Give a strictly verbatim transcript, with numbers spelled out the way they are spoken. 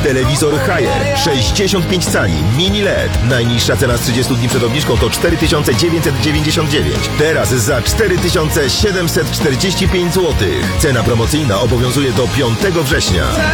Telewizor Haier sześćdziesiąt pięć cali, mini L E D. Najniższa cena z trzydziestu dni przed obniżką to cztery tysiące dziewięćset dziewięćdziesiąt dziewięć. Teraz za cztery tysiące siedemset czterdzieści pięć złotych. Cena promocyjna obowiązuje do piątego września.